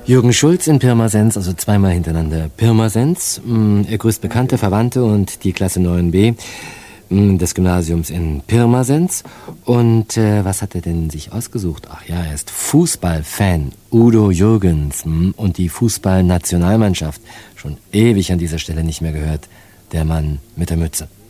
Jürgen Schulz in Pirmasens, also zweimal hintereinander Pirmasens, er grüßt Bekannte, Verwandte und die Klasse 9b des Gymnasiums in Pirmasens. Und was hat er denn sich ausgesucht? Ach ja, er ist Fußballfan, Udo Jürgens, und die Fußballnationalmannschaft. Schon ewig an dieser Stelle nicht mehr gehört, der Mann mit der Mütze.